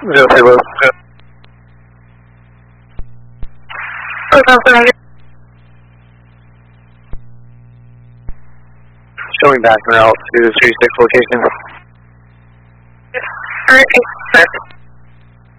0 Showing back en route to 36 location. Alright, thanks.